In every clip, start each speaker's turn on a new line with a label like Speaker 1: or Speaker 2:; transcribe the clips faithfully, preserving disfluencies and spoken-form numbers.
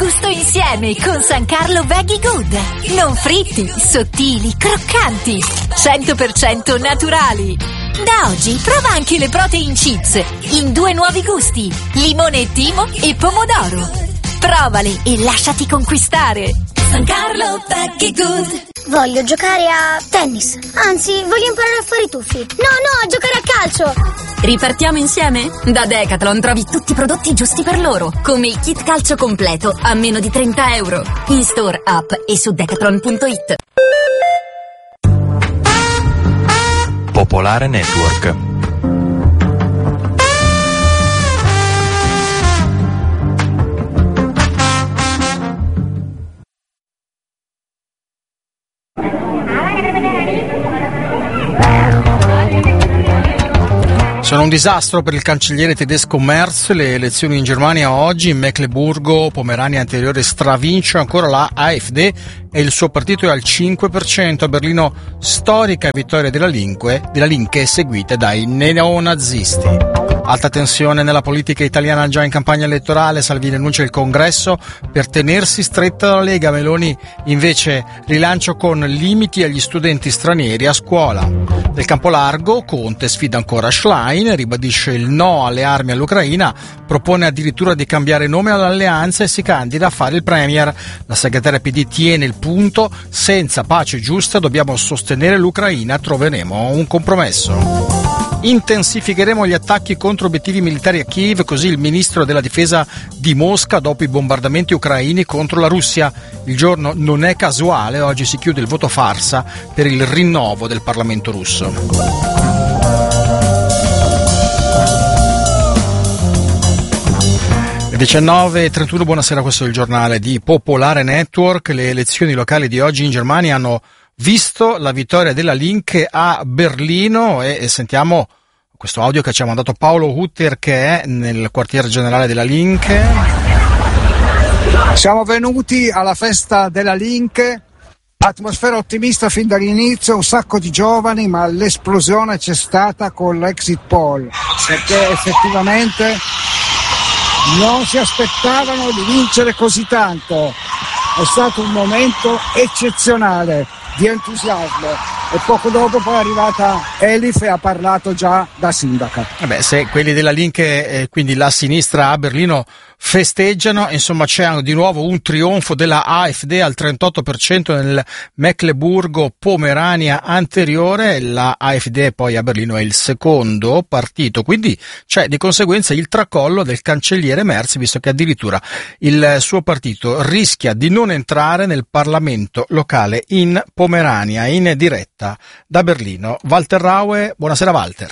Speaker 1: gusto insieme con San Carlo Veggie Good. Non fritti, sottili, croccanti, cento per cento naturali. Da oggi prova anche le protein chips in due nuovi gusti, limone e timo e pomodoro. Provale e lasciati conquistare. San Carlo Veggie Good.
Speaker 2: Voglio giocare a tennis. Anzi, voglio imparare a fare i tuffi. No, no, a giocare a calcio.
Speaker 1: Ripartiamo insieme? Da Decathlon trovi tutti i prodotti giusti per loro, come il kit calcio completo a meno di trenta euro. In store, app e su decathlon punto it.
Speaker 3: Popolare Network.
Speaker 4: Sono un disastro per il cancelliere tedesco Merz. Le elezioni in Germania oggi. In Meclemburgo, Pomerania Anteriore stravince ancora la AfD e il suo partito è al cinque per cento. A Berlino storica vittoria della Linke, della Linke seguita dai neonazisti. Alta tensione nella politica italiana già in campagna elettorale. Salvini annuncia il congresso per tenersi stretta dalla Lega. Meloni invece rilancio con limiti agli studenti stranieri a scuola. Nel campo largo Conte sfida ancora Schlein, ribadisce il no alle armi all'Ucraina, propone addirittura di cambiare nome all'alleanza e si candida a fare il premier. La segretaria P D tiene il punto: senza pace giusta dobbiamo sostenere l'Ucraina, troveremo un compromesso. Intensificheremo gli attacchi contro obiettivi militari a Kiev, così il ministro della difesa di Mosca dopo i bombardamenti ucraini contro la Russia. Il giorno non è casuale, oggi si chiude il voto farsa per il rinnovo del Parlamento russo. diciannove e trentuno, buonasera, questo è il giornale di Popolare Network. Le elezioni locali di oggi in Germania hanno visto la vittoria della Linke a Berlino e, e sentiamo questo audio che ci ha mandato Paolo Hutter, che è nel quartier generale della Linke.
Speaker 5: Siamo venuti alla festa della Linke, atmosfera ottimista fin dall'inizio, un sacco di giovani, ma l'esplosione c'è stata con l'exit poll, perché effettivamente non si aspettavano di vincere così tanto. È stato un momento eccezionale di entusiasmo e poco dopo poi è arrivata Elif e ha parlato già da sindaca.
Speaker 4: Vabbè, se quelli della Linke, eh, quindi la sinistra a Berlino, festeggiano, insomma c'è di nuovo un trionfo della AfD al trentotto per cento nel Meclemburgo Pomerania Anteriore. La AfD poi a Berlino è il secondo partito, quindi c'è di conseguenza il tracollo del cancelliere Merz, visto che addirittura il suo partito rischia di non entrare nel Parlamento locale in Pomerania. In diretta da Berlino Walter Raue. Buonasera Walter.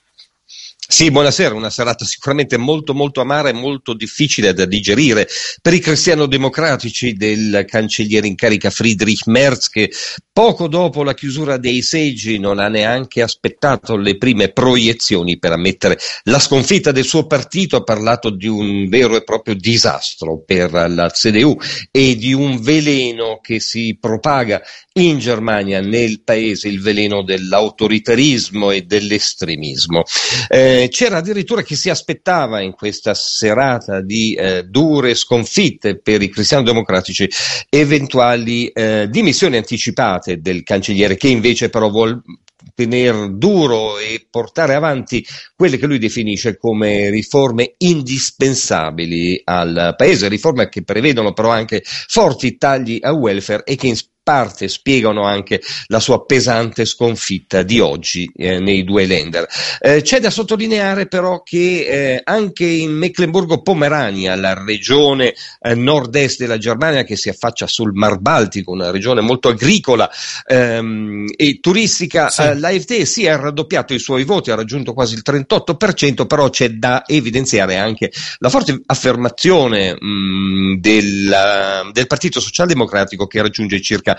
Speaker 6: Sì, buonasera, una serata sicuramente molto molto amara e molto difficile da digerire per i cristiano-democratici del cancelliere in carica Friedrich Merz, che poco dopo la chiusura dei seggi non ha neanche aspettato le prime proiezioni per ammettere la sconfitta del suo partito. Ha parlato di un vero e proprio disastro per la C D U e di un veleno che si propaga in Germania, nel paese, il veleno dell'autoritarismo e dell'estremismo. Eh, c'era addirittura chi si aspettava in questa serata di eh, dure sconfitte per i cristiano-democratici eventuali eh, dimissioni anticipate del cancelliere, che invece però vuol tenere duro e portare avanti quelle che lui definisce come riforme indispensabili al paese, riforme che prevedono però anche forti tagli a welfare e che in parte spiegano anche la sua pesante sconfitta di oggi eh, nei due Länder. Eh, c'è da sottolineare però che eh, anche in Meclemburgo-Pomerania, la regione eh, nord-est della Germania che si affaccia sul Mar Baltico, una regione molto agricola ehm, e turistica, sì. eh, l'AfD sì ha raddoppiato i suoi voti, ha raggiunto quasi il trentotto per cento, però c'è da evidenziare anche la forte affermazione mh, del, uh, del Partito Socialdemocratico, che raggiunge circa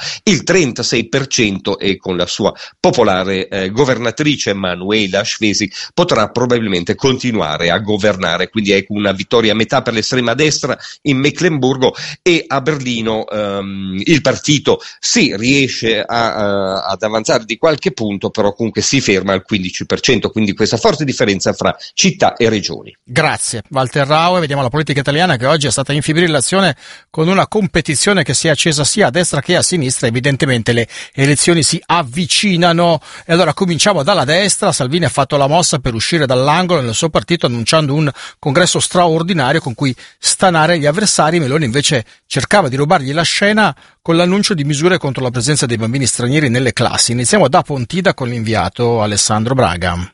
Speaker 6: il trentasei per cento e con la sua popolare eh, governatrice Manuela Schwesig potrà probabilmente continuare a governare, quindi ecco una vittoria a metà per l'estrema destra in Meclemburgo, e a Berlino ehm, il partito sì riesce a, a, ad avanzare di qualche punto, però comunque si ferma al quindici per cento, quindi questa forte differenza fra città e regioni.
Speaker 4: Grazie Walter Raue. Vediamo la politica italiana, che oggi è stata in fibrillazione con una competizione che si è accesa sia a destra che a sinistra. Evidentemente le elezioni si avvicinano e allora cominciamo dalla destra. Salvini ha fatto la mossa per uscire dall'angolo nel suo partito, annunciando un congresso straordinario con cui stanare gli avversari. Meloni invece cercava di rubargli la scena con l'annuncio di misure contro la presenza dei bambini stranieri nelle classi. Iniziamo da Pontida con l'inviato Alessandro Braga.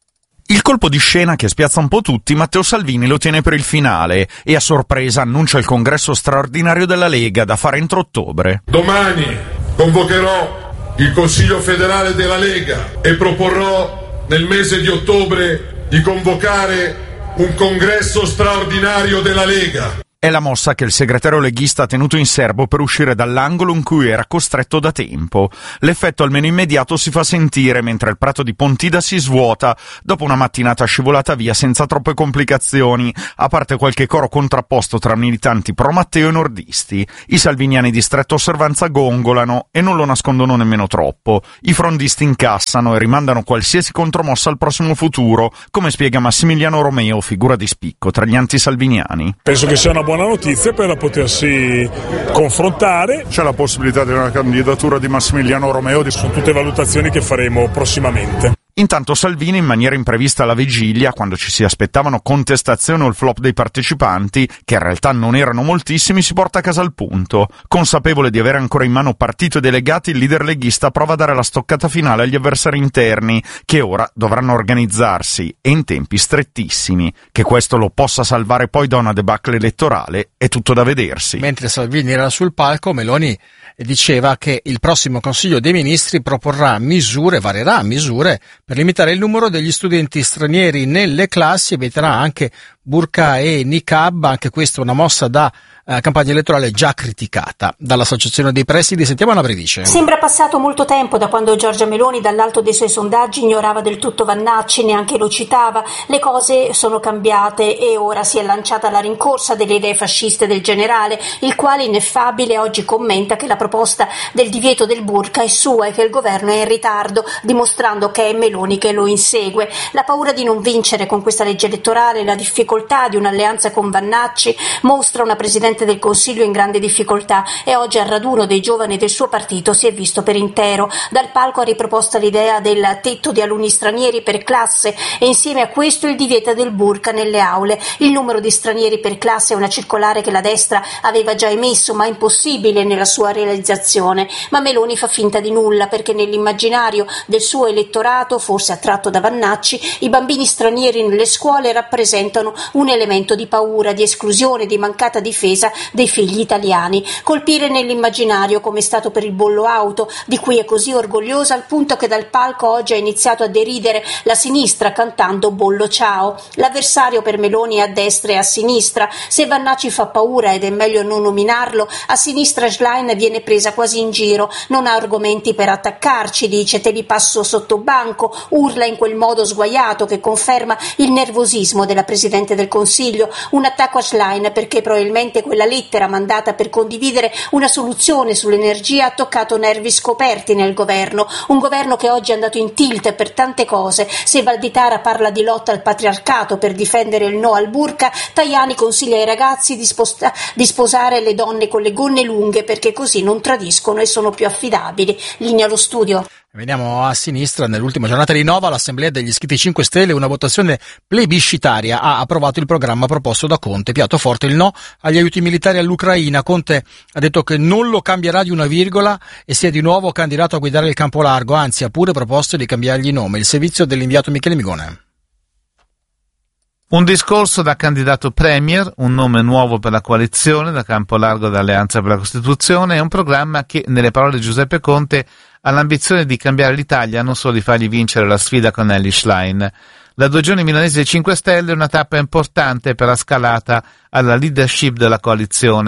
Speaker 3: Il colpo di scena che spiazza un po' tutti, Matteo Salvini lo tiene per il finale e a sorpresa annuncia il congresso straordinario della Lega da fare entro ottobre.
Speaker 7: Domani convocherò il Consiglio federale della Lega e proporrò nel mese di ottobre di convocare un congresso straordinario della Lega.
Speaker 3: È la mossa che il segretario leghista ha tenuto in serbo per uscire dall'angolo in cui era costretto da tempo. L'effetto almeno immediato si fa sentire mentre il prato di Pontida si svuota dopo una mattinata scivolata via senza troppe complicazioni, a parte qualche coro contrapposto tra militanti pro Matteo e nordisti. I salviniani di stretta osservanza gongolano e non lo nascondono nemmeno troppo. I frondisti incassano e rimandano qualsiasi contromossa al prossimo futuro, come spiega Massimiliano Romeo, figura di spicco tra gli antisalviniani.
Speaker 8: Penso che sia una buona notizia per potersi confrontare.
Speaker 9: C'è la possibilità di una candidatura di Massimiliano Romeo?
Speaker 8: Sono tutte valutazioni che faremo prossimamente.
Speaker 3: Intanto Salvini, in maniera imprevista alla vigilia, quando ci si aspettavano contestazioni o il flop dei partecipanti, che in realtà non erano moltissimi, si porta a casa al punto. Consapevole di avere ancora in mano partito e delegati, il leader leghista prova a dare la stoccata finale agli avversari interni, che ora dovranno organizzarsi, e in tempi strettissimi. Che questo lo possa salvare poi da una debacle elettorale è tutto da vedersi.
Speaker 4: Mentre Salvini era sul palco, Meloni diceva che il prossimo Consiglio dei Ministri proporrà misure, varerà misure per limitare il numero degli studenti stranieri nelle classi, e vieterà anche burqa e niqab. Anche questa è una mossa da eh, campagna elettorale già criticata. Dall'Associazione dei Presidi sentiamo una brevissima.
Speaker 10: Sembra passato molto tempo da quando Giorgia Meloni dall'alto dei suoi sondaggi ignorava del tutto Vannacci, neanche lo citava. Le cose sono cambiate e ora si è lanciata alla rincorsa delle idee fasciste del generale, il quale ineffabile oggi commenta che la proposta del divieto del burqa è sua e che il governo è in ritardo, dimostrando che è Meloni che lo insegue. La paura di non vincere con questa legge elettorale, la difficoltà di un'alleanza con Vannacci mostra una Presidente del Consiglio in grande difficoltà, e oggi al raduno dei giovani del suo partito si è visto per intero. Dal palco ha riproposto l'idea del tetto di alunni stranieri per classe e insieme a questo il divieto del burqa nelle aule. Il numero di stranieri per classe è una circolare che la destra aveva già emesso, ma impossibile nella sua realizzazione. Ma Meloni fa finta di nulla, perché nell'immaginario del suo elettorato, forse attratto da Vannacci, i bambini stranieri nelle scuole rappresentano un elemento di paura, di esclusione, di mancata difesa dei figli italiani. Colpire nell'immaginario, come è stato per il bollo auto, di cui è così orgogliosa, al punto che dal palco oggi ha iniziato a deridere la sinistra cantando bollo ciao. L'avversario per Meloni è a destra e a sinistra. Se Vannacci fa paura ed è meglio non nominarlo, a sinistra Schlein viene presa quasi in giro, non ha argomenti per attaccarci, dice te li passo sotto banco, urla in quel modo sguaiato che conferma il nervosismo della Presidente del Consiglio. Un attacco a Schlein perché probabilmente quella lettera mandata per condividere una soluzione sull'energia ha toccato nervi scoperti nel governo, un governo che oggi è andato in tilt per tante cose. Se Valditara parla di lotta al patriarcato per difendere il no al burqa, Tajani consiglia ai ragazzi di, sposta- di sposare le donne con le gonne lunghe perché così non tradiscono e sono più affidabili. Linea allo studio.
Speaker 4: Veniamo a sinistra. Nell'ultima giornata di Nova l'Assemblea degli iscritti cinque Stelle, una votazione plebiscitaria, ha approvato il programma proposto da Conte. Piatto forte il no agli aiuti militari all'Ucraina. Conte ha detto che non lo cambierà di una virgola e si è di nuovo candidato a guidare il campo largo, anzi ha pure proposto di cambiargli nome. Il servizio dell'inviato Michele Migone.
Speaker 11: Un discorso da candidato premier, un nome nuovo per la coalizione, da campo largo d'Alleanza per la Costituzione, e un programma che, nelle parole di Giuseppe Conte, ha l'ambizione di cambiare l'Italia, non solo di fargli vincere la sfida con Elly Schlein. La due giorni milanese dei cinque Stelle è una tappa importante per la scalata alla leadership della coalizione.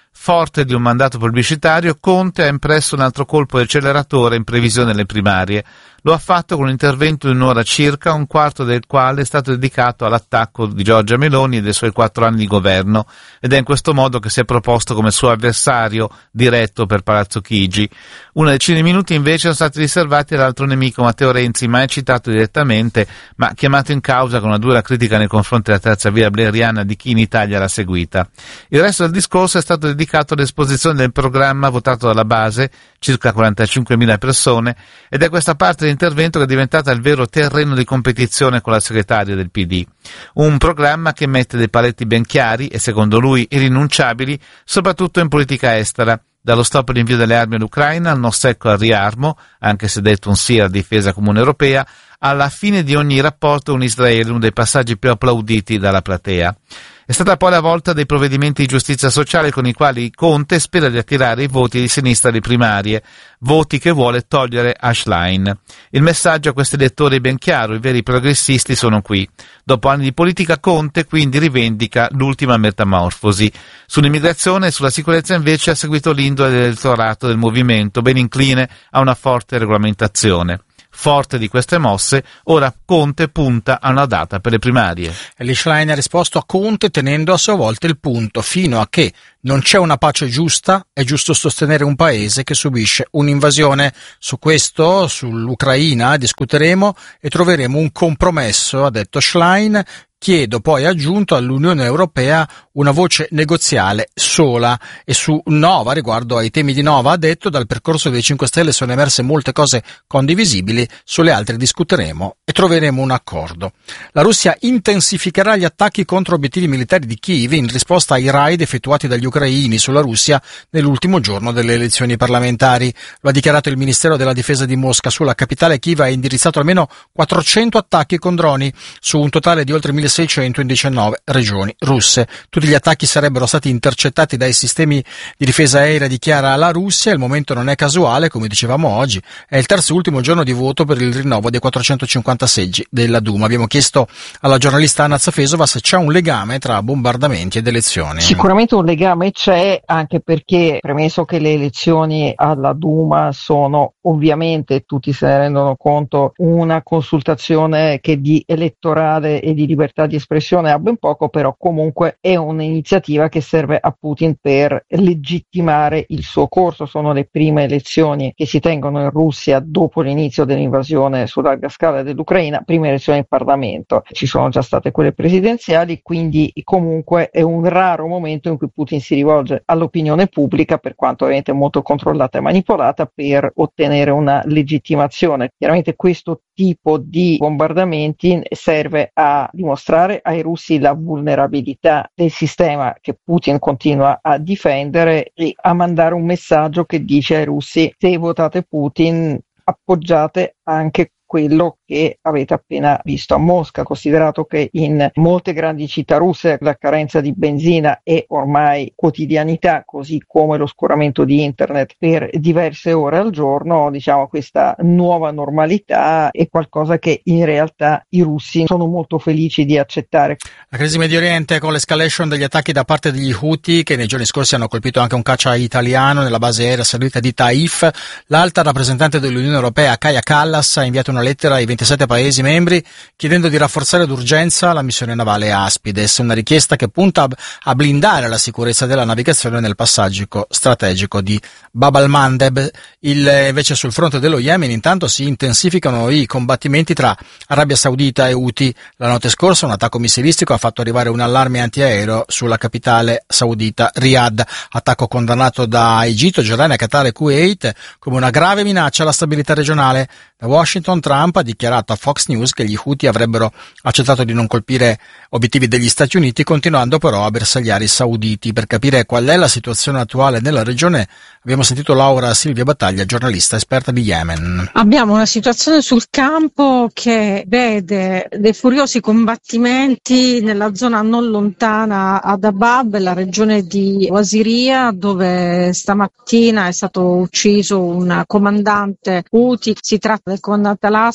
Speaker 11: Forte di un mandato pubblicitario, Conte ha impresso un altro colpo di acceleratore in previsione delle primarie. Lo ha fatto con un intervento di un'ora circa, un quarto del quale è stato dedicato all'attacco di Giorgia Meloni e dei suoi quattro anni di governo, ed è in questo modo che si è proposto come suo avversario diretto per Palazzo Chigi. Una decina di minuti invece sono stati riservati all'altro nemico Matteo Renzi, mai citato direttamente, ma chiamato in causa con una dura critica nei confronti della terza via bleriana di chi in Italia l'ha seguita. Il resto del discorso è stato dedicato all'esposizione del programma votato dalla base, circa quarantacinquemila persone, ed è questa parte dell'intervento che è diventata il vero terreno di competizione con la segretaria del P D. Un programma che mette dei paletti ben chiari e, secondo lui, irrinunciabili, soprattutto in politica estera. Dallo stop all'invio delle armi all'Ucraina, al no secco al riarmo, anche se detto un sì alla difesa comune europea, alla fine di ogni rapporto con Israele, uno dei passaggi più applauditi dalla platea. È stata poi la volta dei provvedimenti di giustizia sociale con i quali Conte spera di attirare i voti di sinistra alle primarie, voti che vuole togliere a Schlein. Il messaggio a questi elettori è ben chiaro, i veri progressisti sono qui. Dopo anni di politica, Conte quindi rivendica l'ultima metamorfosi. Sull'immigrazione e sulla sicurezza invece ha seguito l'indole dell'elettorato del movimento, ben incline a una forte regolamentazione. Forte di queste mosse, ora Conte punta a una data per le primarie.
Speaker 4: Elly Schlein ha risposto a Conte tenendo a sua volta il punto, fino a che non c'è una pace giusta, è giusto sostenere un paese che subisce un'invasione. Su questo, sull'Ucraina, discuteremo e troveremo un compromesso, ha detto Schlein. Chiedo poi, ha aggiunto, all'Unione Europea una voce negoziale sola. E su Nova, riguardo ai temi di Nova, ha detto: dal percorso dei cinque Stelle sono emerse molte cose condivisibili, sulle altre discuteremo e troveremo un accordo. La Russia intensificherà gli attacchi contro obiettivi militari di Kiev in risposta ai raid effettuati dagli ucraini sulla Russia nell'ultimo giorno delle elezioni parlamentari. Lo ha dichiarato il Ministero della Difesa di Mosca. Sulla capitale Kiev ha indirizzato almeno quattrocento attacchi con droni, su un totale di oltre milleseicento in diciannove regioni russe. Tutti gli attacchi sarebbero stati intercettati dai sistemi di difesa aerea, dichiara la Russia. Il momento non è casuale, come dicevamo oggi, è il terzo e ultimo giorno di voto per il rinnovo dei quattrocentocinquanta seggi della Duma. Abbiamo chiesto alla giornalista Anna Zafesova se c'è un legame tra bombardamenti ed elezioni.
Speaker 12: Sicuramente un legame c'è, anche perché, premesso che le elezioni alla Duma sono ovviamente, tutti se ne rendono conto, una consultazione che di elettorale e di libertà di espressione ha ben poco, però comunque è un'iniziativa che serve a Putin per legittimare il suo corso. Sono le prime elezioni che si tengono in Russia dopo l'inizio dell'invasione su larga scala dell'Ucraina, prime elezioni in Parlamento. Ci sono già state quelle presidenziali, quindi comunque è un raro momento in cui Putin si rivolge all'opinione pubblica, per quanto ovviamente molto controllata e manipolata, per ottenere una legittimazione. Chiaramente questo tipo di bombardamenti serve a dimostrare ai russi la vulnerabilità del sistema che Putin continua a difendere e a mandare un messaggio che dice ai russi: se votate Putin appoggiate anche quello che avete appena visto a Mosca, considerato che in molte grandi città russe la carenza di benzina è ormai quotidianità, così come l'oscuramento di internet per diverse ore al giorno. Diciamo, questa nuova normalità è qualcosa che in realtà i russi sono molto felici di accettare.
Speaker 4: La crisi Medio Oriente, con l'escalation degli attacchi da parte degli Houthi, che nei giorni scorsi hanno colpito anche un caccia italiano nella base aerea satellite di Taif. L'alta rappresentante dell'Unione Europea, Kaja Kallas, ha inviato una lettera ai ventisette paesi membri chiedendo di rafforzare d'urgenza la missione navale Aspides, una richiesta che punta a blindare la sicurezza della navigazione nel passaggio strategico di Bab al-Mandeb. Il, invece sul fronte dello Yemen intanto si intensificano i combattimenti tra Arabia Saudita e Houthi. La notte scorsa un attacco missilistico ha fatto arrivare un allarme antiaereo sulla capitale saudita Riyadh, attacco condannato da Egitto, Giordania, Qatar e Kuwait come una grave minaccia alla stabilità regionale. Da Washington, Trump ha dichiarato a Fox News che gli Houthi avrebbero accettato di non colpire obiettivi degli Stati Uniti, continuando però a bersagliare i sauditi. Per capire qual è la situazione attuale nella regione abbiamo sentito Laura Silvia Battaglia, giornalista esperta di Yemen.
Speaker 13: Abbiamo una situazione sul campo che vede dei furiosi combattimenti nella zona non lontana ad Abab, la regione di Wasiria, dove stamattina è stato ucciso un comandante Houthi. Si tratta del comandante Al-Assar,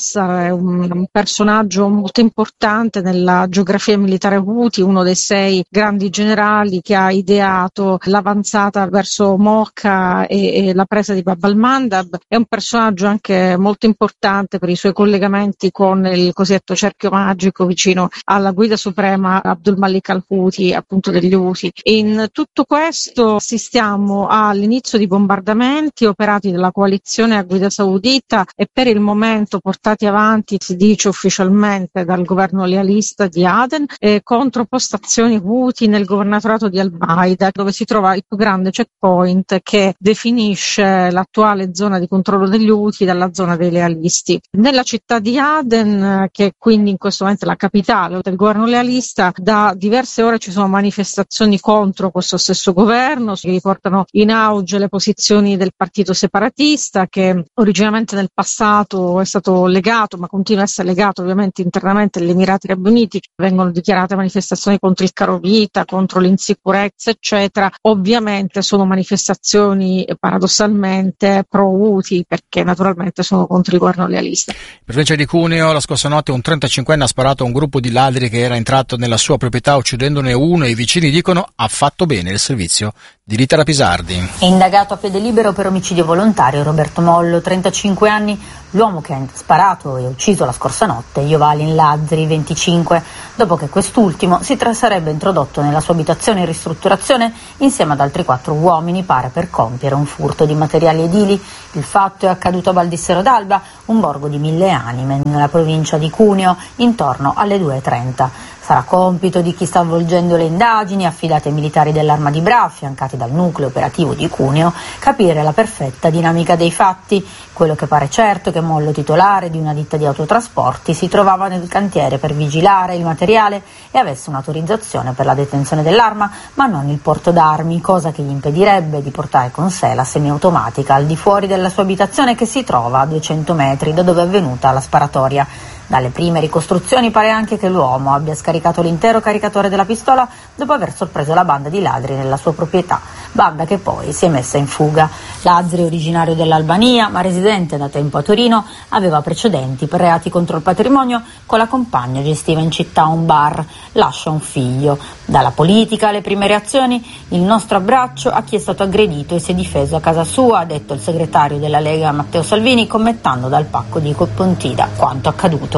Speaker 13: è un, un personaggio molto importante nella geografia militare Houthi, uno dei sei grandi generali che ha ideato l'avanzata verso Mocha e, e la presa di Bab al-Mandab. È un personaggio anche molto importante per i suoi collegamenti con il cosiddetto cerchio magico vicino alla guida suprema Abdul Malik al-Houthi, appunto degli Houthi. In tutto questo assistiamo all'inizio di bombardamenti operati dalla coalizione a guida saudita e per il momento portati avanti, si dice ufficialmente, dal governo lealista di Aden eh, contro postazioni Houthi nel governatorato di Al-Baida, dove si trova il più grande checkpoint che definisce l'attuale zona di controllo degli Houthi dalla zona dei lealisti. Nella città di Aden, che quindi in questo momento è la capitale del governo lealista, da diverse ore ci sono manifestazioni contro questo stesso governo che riportano in auge le posizioni del partito separatista, che originariamente nel passato è stato legato, ma continua a essere legato ovviamente internamente agli Emirati Arabi Uniti. Vengono dichiarate manifestazioni contro il caro vita, contro l'insicurezza, eccetera. Ovviamente sono manifestazioni paradossalmente pro-Houthi, perché naturalmente sono contro il governo lealista.
Speaker 4: In provincia di Cuneo la scorsa notte un trentacinquenne ha sparato a un gruppo di ladri che era entrato nella sua proprietà, uccidendone uno, e i vicini dicono ha fatto bene il servizio di Rita Rapisardi.
Speaker 14: È indagato a piede libero per omicidio volontario Roberto Mollo, trentacinque anni, l'uomo che ha sparato e ucciso la scorsa notte Jovalin Lazzari, venticinque, dopo che quest'ultimo si tra- sarebbe introdotto nella sua abitazione in ristrutturazione insieme ad altri quattro uomini, pare per compiere un furto di materiali edili. Il fatto è accaduto a Baldissero d'Alba, un borgo di mille anime nella provincia di Cuneo, intorno alle due e trenta. Sarà compito di chi sta avvolgendo le indagini affidate ai militari dell'Arma di Bra, affiancati dal nucleo operativo di Cuneo, capire la perfetta dinamica dei fatti. Quello che pare certo è che Mollo, titolare di una ditta di autotrasporti, si trovava nel cantiere per vigilare il materiale e avesse un'autorizzazione per la detenzione dell'arma, ma non il porto d'armi, cosa che gli impedirebbe di portare con sé la semiautomatica al di fuori della sua abitazione, che si trova a duecento metri da dove è avvenuta la sparatoria. Dalle prime ricostruzioni pare anche che l'uomo abbia scaricato l'intero caricatore della pistola dopo aver sorpreso la banda di ladri nella sua proprietà, banda che poi si è messa in fuga. Lazzari, originario dell'Albania ma residente da tempo a Torino, aveva precedenti per reati contro il patrimonio. Con la compagna gestiva in città un bar, lascia un figlio. Dalla politica alle prime reazioni, il nostro abbraccio a chi è stato aggredito e si è difeso a casa sua, ha detto il segretario della Lega Matteo Salvini, commentando dal pacco di Pontida quanto accaduto.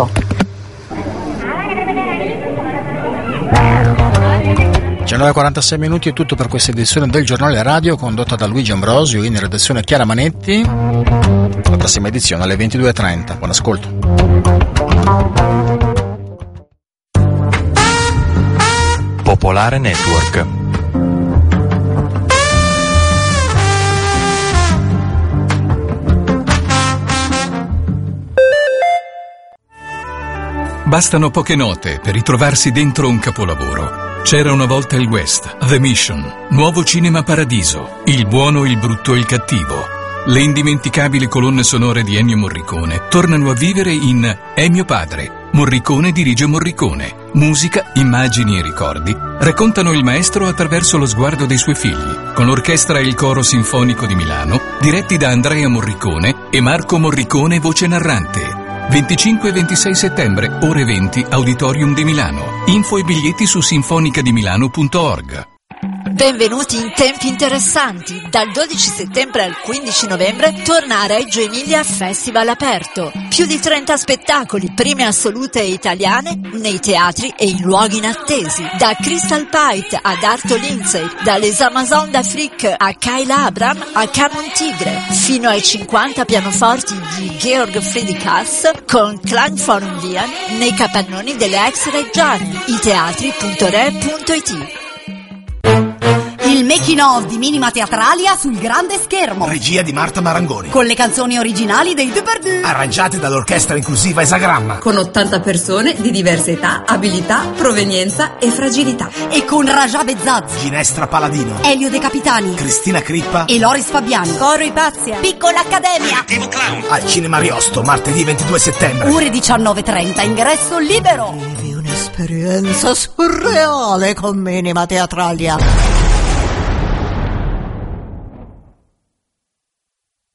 Speaker 4: diciannove e quarantasei minuti è tutto per questa edizione del Giornale Radio, condotta da Luigi Ambrosio, in redazione Chiara Manetti. La prossima edizione alle ventidue e trenta. Buon ascolto.
Speaker 15: Popolare Network.
Speaker 16: Bastano poche note per ritrovarsi dentro un capolavoro. C'era una volta il West, The Mission, Nuovo Cinema Paradiso, Il buono, il brutto e il cattivo. Le indimenticabili colonne sonore di Ennio Morricone tornano a vivere in È mio padre. Morricone dirige Morricone. Musica, immagini e ricordi raccontano il maestro attraverso lo sguardo dei suoi figli, con l'orchestra e il coro sinfonico di Milano, diretti da Andrea Morricone e Marco Morricone voce narrante. venticinque e ventisei settembre, ore venti, Auditorium di Milano. Info e biglietti su sinfonicadimilano punto org.
Speaker 1: Benvenuti in tempi interessanti. Dal dodici settembre al quindici novembre torna a Reggio Emilia Festival aperto. Più di trenta spettacoli, prime assolute italiane, nei teatri e in luoghi inattesi. Da Crystal Pite ad Arto Lindsay, dalle Amazon d'Afrique a Kayla Abram a Canon Tigre, fino ai cinquanta pianoforti di Georg Friedrich Haas con Klangforum Wien nei capannoni delle ex Reggiane. i teatri punto re punto it.
Speaker 17: Il making of di Minima Teatralia sul grande schermo.
Speaker 18: Regia di Marta Marangoni.
Speaker 17: Con le canzoni originali dei Depardieu.
Speaker 18: Arrangiate dall'orchestra inclusiva Esagramma.
Speaker 19: Con ottanta persone di diverse età, abilità, provenienza e fragilità.
Speaker 17: E con Raja Bezzaz,
Speaker 18: Ginestra Paladino,
Speaker 17: Elio De Capitani,
Speaker 18: Cristina Crippa
Speaker 17: e Loris Fabiani.
Speaker 1: Coro Ipazia,
Speaker 17: Piccola Accademia.
Speaker 18: Cattivo Clown. Al Cinema Ariosto, martedì ventidue settembre.
Speaker 17: Ore diciannove e trenta, ingresso libero.
Speaker 20: Vivi un'esperienza surreale con Minima Teatralia.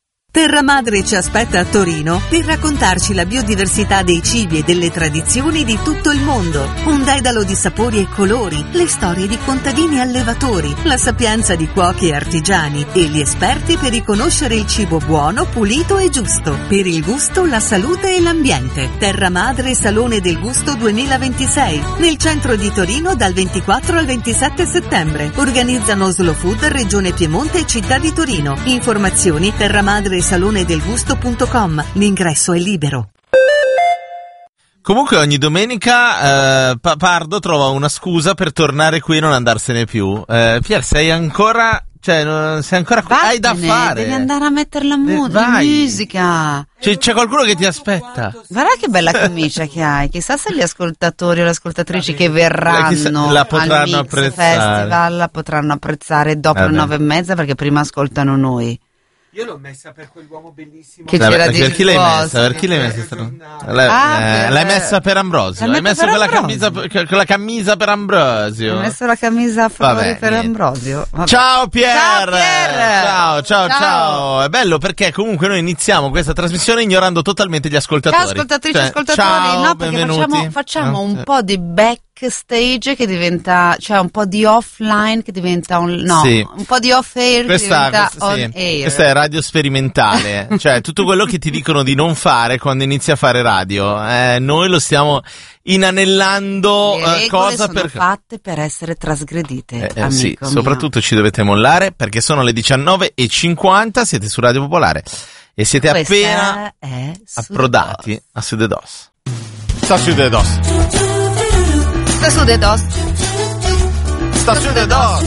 Speaker 21: Terra Madre ci aspetta a Torino per raccontarci la biodiversità dei cibi e delle tradizioni di tutto il mondo. Un dedalo di sapori e colori, le storie di contadini e allevatori, la sapienza di cuochi e artigiani e gli esperti per riconoscere il cibo buono, pulito e giusto. Per il gusto, la salute e l'ambiente. Terra Madre Salone del Gusto duemilaventisei, nel centro di Torino dal ventiquattro al ventisette settembre. Organizzano Slow Food Regione Piemonte e Città di Torino. Informazioni terramadresalone-del-gusto punto com. L'ingresso è libero.
Speaker 11: Comunque ogni domenica eh, pa- Pardo trova una scusa per tornare qui e non andarsene più. Eh, Pier, sei ancora... Cioè, non, sei ancora qui, hai da fare.
Speaker 22: Devi andare a mettere la, mu-
Speaker 11: Eh,
Speaker 22: la
Speaker 11: vai.
Speaker 22: musica.
Speaker 11: C'è, c'è qualcuno che ti aspetta.
Speaker 22: Guarda che bella camicia che hai. Chissà se gli ascoltatori o le ascoltatrici che verranno
Speaker 11: Chissà, la potranno
Speaker 22: al Mix
Speaker 11: apprezzare.
Speaker 22: Festival la potranno apprezzare dopo
Speaker 11: Vabbè.
Speaker 22: le nove e mezza, perché prima ascoltano noi.
Speaker 23: Io l'ho messa per quell'uomo bellissimo
Speaker 22: Che
Speaker 11: Vabbè,
Speaker 22: c'era
Speaker 11: per
Speaker 22: di
Speaker 11: chi l'hai
Speaker 22: Boschi.
Speaker 11: messa? Per chi l'hai messa? L'hai,
Speaker 22: Ah,
Speaker 11: eh,
Speaker 22: per-
Speaker 11: l'hai messa per Ambrosio.
Speaker 22: l'hai
Speaker 11: L'hai
Speaker 22: messa
Speaker 11: messa
Speaker 22: per
Speaker 11: con la,
Speaker 22: Ambrosio.
Speaker 11: camisa, con la camisa per Ambrosio.
Speaker 22: Ho messo la camisa a favore
Speaker 11: Vabbè,
Speaker 22: per
Speaker 11: niente.
Speaker 22: Ambrosio. Vabbè.
Speaker 11: Ciao Pier!
Speaker 22: Ciao Pier!
Speaker 11: Ciao, ciao,
Speaker 22: Ciao.
Speaker 11: ciao! È bello perché comunque noi iniziamo questa trasmissione ignorando totalmente gli ascoltatori.
Speaker 22: Ciao ascoltatrici e
Speaker 11: Cioè,
Speaker 22: ascoltatori,
Speaker 11: ciao,
Speaker 22: no, perché
Speaker 11: benvenuti.
Speaker 22: facciamo, facciamo
Speaker 11: No,
Speaker 22: un
Speaker 11: sì.
Speaker 22: po' di backstage che diventa, cioè un po' di offline che diventa un, no,
Speaker 11: Sì.
Speaker 22: un po' di off air
Speaker 11: Questa,
Speaker 22: che diventa
Speaker 11: questa-
Speaker 22: on
Speaker 11: sì,
Speaker 22: air.
Speaker 11: questa è radio sperimentale, cioè tutto quello che ti dicono di non fare quando inizi a fare radio, eh, noi lo stiamo inanellando.
Speaker 22: Le
Speaker 11: eh,
Speaker 22: regole
Speaker 11: cosa
Speaker 22: sono
Speaker 11: per
Speaker 22: fatte per essere trasgredite,
Speaker 11: Eh, eh,
Speaker 22: amico
Speaker 11: sì,
Speaker 22: mio.
Speaker 11: soprattutto ci dovete mollare perché sono le diciannove e cinquanta, siete su Radio Popolare e siete
Speaker 22: Questa
Speaker 11: appena
Speaker 22: è
Speaker 11: approdati a Sudedos. Sta Sudedos.
Speaker 22: Sta su de dos.
Speaker 11: Sta Sudedos.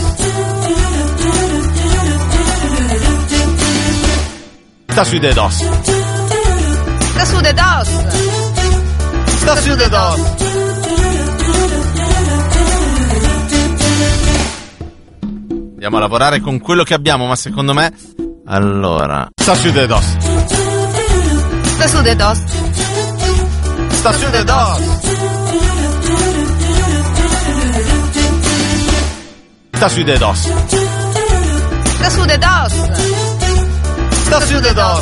Speaker 11: Sta Sudedos.
Speaker 22: Sta su de dos.
Speaker 11: Sta Sudedos. Andiamo a lavorare con quello che abbiamo, ma secondo me allora sta Sudedos.
Speaker 22: Sta su de dos.
Speaker 11: Sta Sudedos. Sta Sudedos.
Speaker 22: Sta su de dos.
Speaker 11: Sta Sudedos.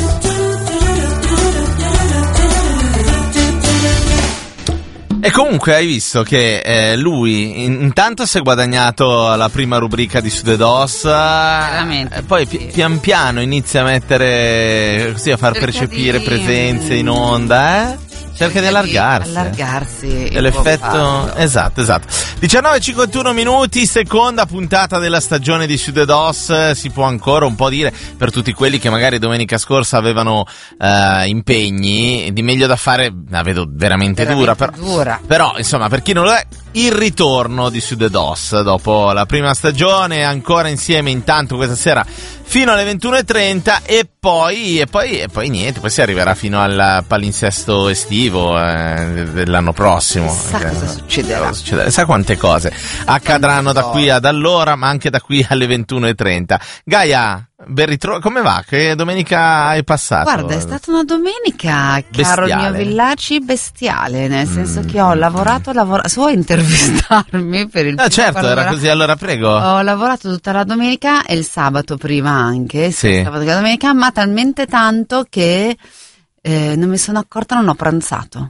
Speaker 11: E comunque hai visto che eh, lui in- intanto si è guadagnato la prima rubrica di Sudedos,
Speaker 22: Veramente,
Speaker 11: eh, poi pi- pian piano inizia a mettere così, a far
Speaker 22: Cerca
Speaker 11: percepire
Speaker 22: di-
Speaker 11: presenze in onda, eh? Cerca di allargarsi.
Speaker 22: Allargarsi.
Speaker 11: È l'effetto esatto, esatto. diciannove e cinquantuno minuti, seconda puntata della stagione di Sudedos. Si può ancora un po' dire per tutti quelli che magari domenica scorsa avevano eh, impegni di meglio da fare, la vedo veramente,
Speaker 22: Veramente
Speaker 11: dura, però,
Speaker 22: dura.
Speaker 11: però insomma per chi non lo è, il ritorno di Sudedos dopo la prima stagione, ancora insieme intanto questa sera fino alle ventuno e trenta e poi, e poi, e poi niente, poi si arriverà fino al palinsesto estivo eh, dell'anno prossimo.
Speaker 22: Chissà cosa succederà.
Speaker 11: succederà. Sa quante cose accadranno da qui ad allora, ma anche da qui alle ventuno e trenta. Gaia, ben ritro- come va? Che domenica hai passato?
Speaker 22: Guarda, è stata una domenica, caro il mio
Speaker 11: Bestiale.
Speaker 22: Villacci, bestiale, nel senso che ho lavorato, lavorato, se vuoi intervistarmi per il
Speaker 11: Ah, certo,
Speaker 22: quando
Speaker 11: era così, allora prego.
Speaker 22: Ho lavorato tutta la domenica e il sabato prima anche,
Speaker 11: Sì.
Speaker 22: il sabato e la domenica, ma talmente tanto che eh, non mi sono accorta, non ho pranzato.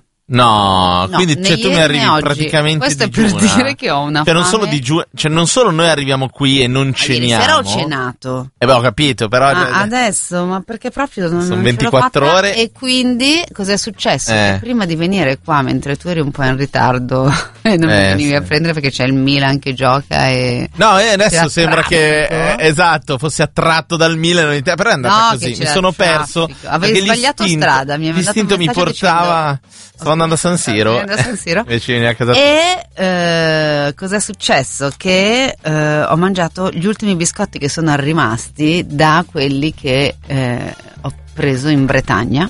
Speaker 11: No,
Speaker 22: No,
Speaker 11: quindi
Speaker 22: né
Speaker 11: cioè, tu mi
Speaker 22: ieri né
Speaker 11: arrivi
Speaker 22: oggi.
Speaker 11: praticamente
Speaker 22: Questo è
Speaker 11: digiuna.
Speaker 22: per dire che ho una
Speaker 11: cioè, non
Speaker 22: fame.
Speaker 11: solo digiuna, cioè non solo noi arriviamo qui e non
Speaker 22: Ieri
Speaker 11: ceniamo.
Speaker 22: sera ho cenato.
Speaker 11: Eh beh, ho capito, però
Speaker 22: Ma adesso, ma perché proprio non,
Speaker 11: Sono
Speaker 22: non ce l'ho
Speaker 11: ventiquattro
Speaker 22: fatta.
Speaker 11: ore.
Speaker 22: E quindi cos'è successo?
Speaker 11: Eh.
Speaker 22: Che prima di venire qua, mentre tu eri un po' in ritardo e non mi
Speaker 11: Eh,
Speaker 22: venivi
Speaker 11: sì.
Speaker 22: a prendere perché c'è il Milan che gioca e...
Speaker 11: No, e adesso
Speaker 22: C'era
Speaker 11: sembra che
Speaker 22: traffico.
Speaker 11: eh, esatto, fosse attratto dal Milan in Italia, però è andata
Speaker 22: No,
Speaker 11: così.
Speaker 22: che
Speaker 11: Mi
Speaker 22: c'era
Speaker 11: sono
Speaker 22: traffico.
Speaker 11: perso.
Speaker 22: Avevi
Speaker 11: perché
Speaker 22: sbagliato
Speaker 11: l'istinto-
Speaker 22: strada, mi aveva mandato un
Speaker 11: l'istinto mi
Speaker 22: messaggio
Speaker 11: portava. Stavo andando a San Siro.
Speaker 22: Stavo andando a San Siro.
Speaker 11: Invece vieni a casa tua.
Speaker 22: E eh, cos'è successo? Che eh, ho mangiato gli ultimi biscotti che sono rimasti da quelli che eh, ho preso in Bretagna.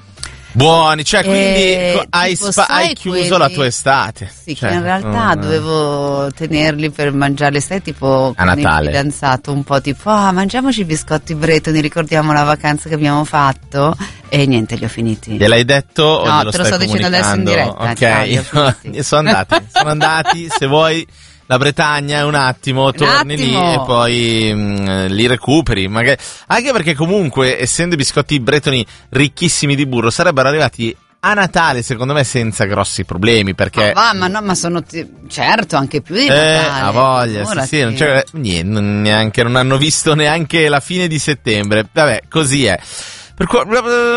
Speaker 11: Buoni, cioè quindi
Speaker 22: Eh,
Speaker 11: co- hai,
Speaker 22: tipo,
Speaker 11: spa-
Speaker 22: sai
Speaker 11: hai chiuso
Speaker 22: quelli-
Speaker 11: la tua estate.
Speaker 22: Sì,
Speaker 11: Cioè,
Speaker 22: che in realtà
Speaker 11: mm,
Speaker 22: dovevo tenerli per mangiarli, sai, tipo
Speaker 11: A
Speaker 22: con il
Speaker 11: Natale.
Speaker 22: fidanzato, un po' tipo, ah, mangiamoci i biscotti bretoni, ricordiamo la vacanza che abbiamo fatto, e niente, li ho finiti.
Speaker 11: Gliel'hai detto o
Speaker 22: No,
Speaker 11: glielo
Speaker 22: te lo
Speaker 11: stai
Speaker 22: sto dicendo adesso in
Speaker 11: comunicando?
Speaker 22: diretta, ciao, li ho
Speaker 11: Ok,
Speaker 22: finiti.
Speaker 11: sono andati, sono andati, se vuoi
Speaker 2: la Bretagna un attimo, torni
Speaker 22: attimo.
Speaker 2: lì e poi mh, li recuperi. Magari, anche perché comunque, essendo i biscotti bretoni ricchissimi di burro, sarebbero arrivati a Natale, secondo me, senza grossi problemi, perché...
Speaker 22: Ah, va, ma no, ma sono... T- certo, anche più di Natale.
Speaker 2: Eh, a voglia, sì, sì, non, c'è, niente, non, neanche, non hanno visto neanche la fine di settembre. Vabbè, così è. Per, qu-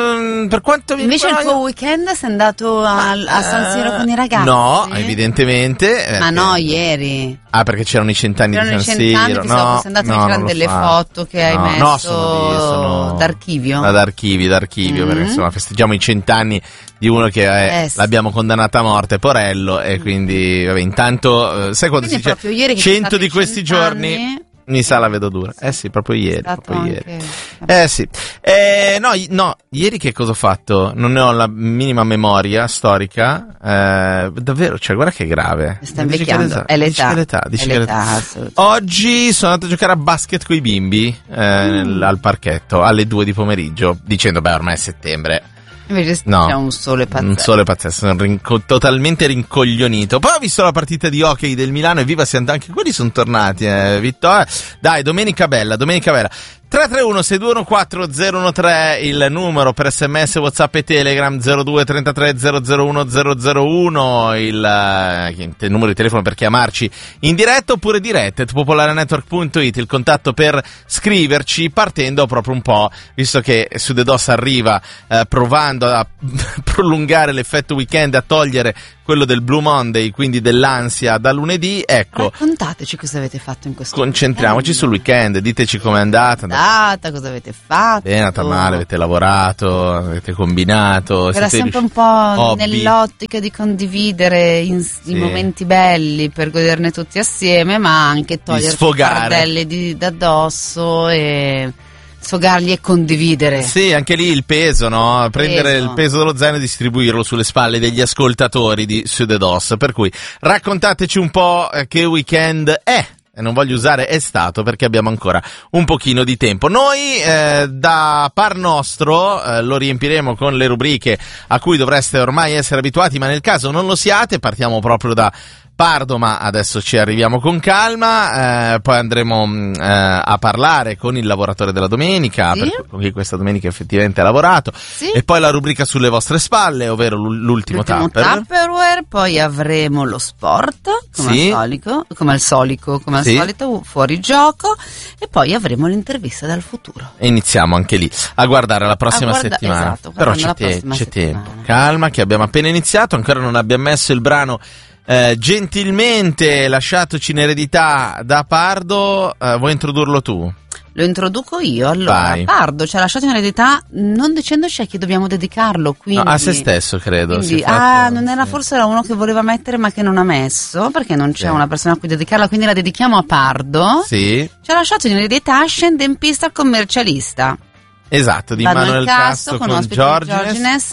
Speaker 2: per quanto mi
Speaker 22: Invece
Speaker 2: riguarda...
Speaker 22: il tuo weekend sei andato a, a San Siro con i ragazzi?
Speaker 2: No, evidentemente.
Speaker 22: Ma
Speaker 2: perché...
Speaker 22: no, ieri.
Speaker 2: Ah, perché c'erano i cent'anni
Speaker 22: C'erano
Speaker 2: di San
Speaker 22: i cent'anni,
Speaker 2: Siro.
Speaker 22: pensavo
Speaker 2: No,
Speaker 22: fosse andato
Speaker 2: no,
Speaker 22: a girare
Speaker 2: non lo
Speaker 22: delle
Speaker 2: fa.
Speaker 22: foto che hai
Speaker 2: no,
Speaker 22: messo
Speaker 2: no, sono, di, sono
Speaker 22: d'archivio.
Speaker 2: Ad archivio, d'archivio,
Speaker 22: Mm-hmm.
Speaker 2: perché insomma festeggiamo i cent'anni di uno che è,
Speaker 22: Eh, sì.
Speaker 2: l'abbiamo condannato a morte, Porello, e quindi, vabbè, intanto, eh, sai quando
Speaker 22: Quindi
Speaker 2: si dice
Speaker 22: proprio ieri che c'è
Speaker 2: cento
Speaker 22: stato
Speaker 2: di
Speaker 22: i
Speaker 2: questi
Speaker 22: cent'anni,
Speaker 2: giorni... Mi sa la vedo dura. Eh sì, proprio ieri.
Speaker 22: stato
Speaker 2: Proprio
Speaker 22: anche-
Speaker 2: ieri. Eh sì. Eh, no, i- no, ieri che cosa ho fatto? Non ne ho la minima memoria storica. Eh, davvero, cioè, guarda che grave.
Speaker 22: Sta
Speaker 2: Dici che
Speaker 22: invecchiando. È
Speaker 2: dici
Speaker 22: l'età.
Speaker 2: che l'età, dici
Speaker 22: È
Speaker 2: che
Speaker 22: l'età,
Speaker 2: l'età.
Speaker 22: assolutamente.
Speaker 2: Oggi sono andato a giocare a basket coi bimbi eh, nel- al parchetto alle due di pomeriggio, dicendo, beh, ormai è settembre.
Speaker 22: Invece
Speaker 2: No,
Speaker 22: c'è un sole pazzesco.
Speaker 2: un sole pazzesco, sono rinco- totalmente rincoglionito. Poi ho visto la partita di hockey del Milano e viva siamo anche quelli sono tornati, eh, Vittorio. Dai, domenica bella, domenica bella. tre tre uno sei due uno quattro zero uno tre il numero per sms, WhatsApp e Telegram, zero due trentatré zero zero uno zero zero uno il, eh, il numero di telefono per chiamarci in diretta, oppure dirette at popolarenetwork punto it il contatto per scriverci, partendo proprio un po', visto che su The DOS arriva eh, provando a prolungare l'effetto weekend, a togliere quello del Blue Monday, quindi dell'ansia da lunedì, ecco,
Speaker 22: Raccontateci cosa avete fatto in questo
Speaker 2: concentriamoci sul weekend, diteci com'è andata.
Speaker 22: data, cosa avete fatto.
Speaker 2: Bene, è andata male, avete lavorato, avete combinato.
Speaker 22: Era
Speaker 2: siete
Speaker 22: sempre un
Speaker 2: riusci-
Speaker 22: po'
Speaker 2: hobby.
Speaker 22: nell'ottica di condividere in-
Speaker 2: Sì.
Speaker 22: i momenti belli per goderne tutti assieme, ma anche togliere i
Speaker 2: sfogare.
Speaker 22: fardelli di, d'addosso e sfogarli e condividere.
Speaker 2: Sì, anche lì il peso, no? Prendere
Speaker 22: Peso.
Speaker 2: il peso dello zaino e distribuirlo sulle spalle degli ascoltatori di Su The DOS. Per cui raccontateci un po' eh, che weekend è. E non voglio usare è stato perché abbiamo ancora un pochino di tempo. Noi eh, da par nostro eh, lo riempiremo con le rubriche a cui dovreste ormai essere abituati, ma nel caso non lo siate partiamo proprio da Pardo, ma adesso ci arriviamo con calma, eh, poi andremo mh, eh, a parlare con il lavoratore della domenica,
Speaker 22: Sì.
Speaker 2: per- con chi questa domenica effettivamente ha lavorato,
Speaker 22: Sì.
Speaker 2: e poi la rubrica sulle vostre spalle, ovvero l'ul- l'ultimo,
Speaker 22: L'ultimo
Speaker 2: Tupper.
Speaker 22: Tupperware, poi avremo lo sport, come
Speaker 2: Sì.
Speaker 22: al solito, come al solito, come al
Speaker 2: Sì.
Speaker 22: solito, fuori gioco, e poi avremo l'intervista dal futuro.
Speaker 2: E iniziamo anche lì a guardare la prossima
Speaker 22: A guarda-
Speaker 2: settimana.
Speaker 22: esatto,
Speaker 2: Però
Speaker 22: guardando
Speaker 2: c'è,
Speaker 22: la
Speaker 2: te-
Speaker 22: prossima
Speaker 2: c'è
Speaker 22: settimana.
Speaker 2: tempo. Calma, che abbiamo appena iniziato. Ancora non abbiamo messo il brano eh, gentilmente lasciatoci in eredità da Pardo. Eh, vuoi introdurlo tu?
Speaker 22: Lo introduco io. Allora,
Speaker 2: Vai.
Speaker 22: Pardo ci ha lasciato in eredità non dicendoci a chi dobbiamo dedicarlo. Quindi,
Speaker 2: No, a se stesso, credo.
Speaker 22: quindi-
Speaker 2: si è fatto-
Speaker 22: ah, non era, forse era uno che voleva mettere ma che non ha messo, perché non c'è
Speaker 2: Sì.
Speaker 22: una persona a cui dedicarla, quindi la dedichiamo a Pardo.
Speaker 2: Sì,
Speaker 22: Ci ha lasciato in eredità Scende in pista al commercialista.
Speaker 2: esatto, di
Speaker 22: Manuel
Speaker 2: Manuel
Speaker 22: Casto
Speaker 2: Casto
Speaker 22: con
Speaker 2: con
Speaker 22: ospite
Speaker 2: Giorgines.
Speaker 22: Giorgines.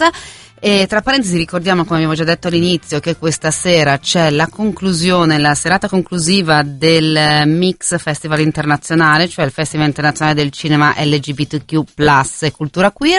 Speaker 22: E tra parentesi ricordiamo, come abbiamo già detto all'inizio, che questa sera c'è la conclusione, la serata conclusiva del Mix Festival Internazionale, cioè il Festival Internazionale del Cinema L G B T Q plus e cultura queer,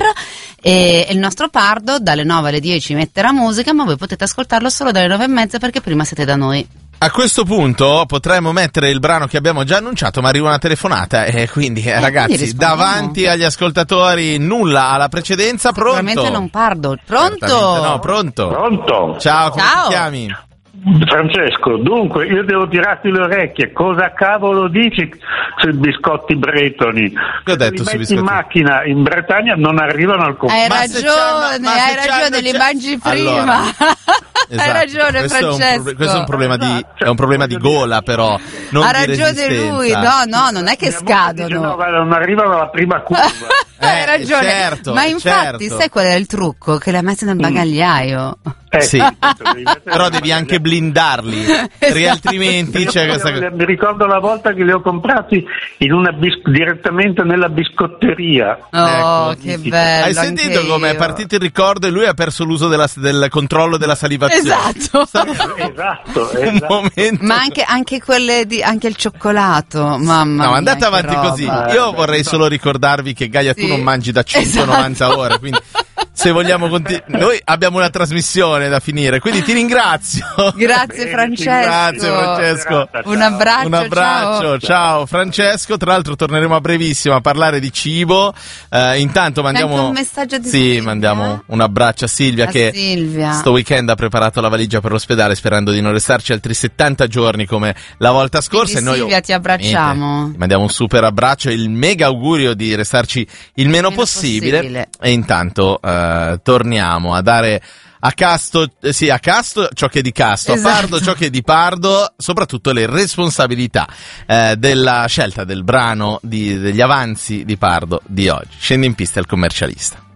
Speaker 22: e il nostro Pardo dalle nove alle dieci metterà musica, ma voi potete ascoltarlo solo dalle nove e mezza perché prima siete da noi.
Speaker 2: A questo punto potremmo mettere il brano che abbiamo già annunciato, ma arriva una telefonata e quindi eh,
Speaker 22: quindi
Speaker 2: ragazzi,
Speaker 22: rispondiamo.
Speaker 2: davanti agli ascoltatori nulla alla precedenza. Pronto?
Speaker 22: Sicuramente non Pardo. Pronto?
Speaker 2: Certamente no, pronto.
Speaker 5: Pronto?
Speaker 2: Ciao, come
Speaker 22: Ciao.
Speaker 2: ti chiami?
Speaker 5: Francesco, dunque io devo tirarti le orecchie, cosa cavolo dici sui biscotti bretoni?
Speaker 2: Che ho detto
Speaker 5: Li
Speaker 2: sui
Speaker 5: metti in
Speaker 2: biscotti?
Speaker 5: macchina in Bretagna non arrivano al
Speaker 22: Hai
Speaker 5: confine.
Speaker 2: Ma se c'hanno-
Speaker 22: ragione,
Speaker 2: ma
Speaker 22: hai
Speaker 2: se
Speaker 22: ragione,
Speaker 2: c'hanno-
Speaker 22: li
Speaker 2: c'è-
Speaker 22: mangi prima.
Speaker 2: Allora,
Speaker 22: Hai
Speaker 2: esatto,
Speaker 22: ragione,
Speaker 2: questo è un
Speaker 22: Francesco.
Speaker 2: proble- questo è un problema di, è un problema di gola, però non
Speaker 22: ha
Speaker 2: di
Speaker 22: ragione
Speaker 2: resistenza.
Speaker 22: lui, no, no, non è che
Speaker 5: Mia moglie dice,
Speaker 22: scadono.
Speaker 5: no, guarda, non arrivano alla prima curva.
Speaker 22: Hai
Speaker 2: Eh,
Speaker 22: ragione,
Speaker 2: certo,
Speaker 22: ma infatti
Speaker 2: certo.
Speaker 22: sai qual è il trucco? Che la metti nel bagagliaio.
Speaker 5: Eh,
Speaker 2: Sì,
Speaker 5: devi mettere-
Speaker 2: però devi anche blindarli, perché altrimenti c'è questa cosa.
Speaker 5: Mi ricordo la volta che li ho comprati in una bis- direttamente nella biscotteria.
Speaker 22: Oh,
Speaker 2: Ecco,
Speaker 22: che bello.
Speaker 2: Hai sentito
Speaker 22: anche
Speaker 2: come è
Speaker 22: io.
Speaker 2: partito il ricordo e lui ha perso l'uso della- del controllo della salivazione?
Speaker 22: Esatto.
Speaker 5: Esatto,
Speaker 2: Un
Speaker 5: esatto.
Speaker 2: momento.
Speaker 22: Ma anche, anche quelle di, anche il cioccolato, mamma
Speaker 2: No,
Speaker 22: mia,
Speaker 2: andate
Speaker 22: che
Speaker 2: avanti
Speaker 22: roba.
Speaker 2: così. Io vorrei solo ricordarvi che Gaia tu
Speaker 22: Sì.
Speaker 2: non mangi da centonovanta
Speaker 22: Esatto.
Speaker 2: ore, quindi se vogliamo continuare. Noi abbiamo una trasmissione da finire, quindi ti ringrazio.
Speaker 22: Grazie Francesco.
Speaker 2: Grazie Francesco.
Speaker 22: Un abbraccio.
Speaker 2: Un abbraccio, ciao. ciao Francesco. Tra l'altro torneremo a brevissimo a parlare di cibo. Uh, intanto mandiamo
Speaker 22: anche un messaggio di
Speaker 2: Sì,
Speaker 22: Silvia.
Speaker 2: mandiamo un abbraccio a Silvia
Speaker 22: A
Speaker 2: che
Speaker 22: Silvia.
Speaker 2: sto weekend ha preparato la valigia per l'ospedale sperando di non restarci altri settanta giorni come la volta scorsa.
Speaker 22: Quindi,
Speaker 2: e noi
Speaker 22: Silvia, ti abbracciamo.
Speaker 2: Niente, ti mandiamo un super abbraccio e il mega augurio di restarci il meno,
Speaker 22: meno
Speaker 2: possibile.
Speaker 22: possibile.
Speaker 2: E intanto uh, torniamo a dare a Casto, eh, sì, a Casto ciò che è di Casto,
Speaker 22: Esatto.
Speaker 2: a Pardo ciò che è di Pardo, soprattutto le responsabilità eh, della scelta del brano di, degli avanzi di Pardo di oggi. Scende in pista il commercialista.